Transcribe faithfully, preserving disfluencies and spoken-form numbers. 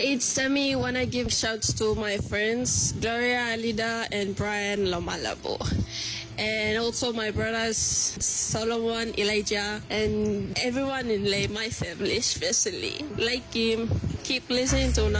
it's Demi. Wanna give shouts to my friends Gloria, Alida, and Brian Lomalabo. And also my brothers Solomon, Elijah, and everyone in Lay, my family especially. Like him, keep listening to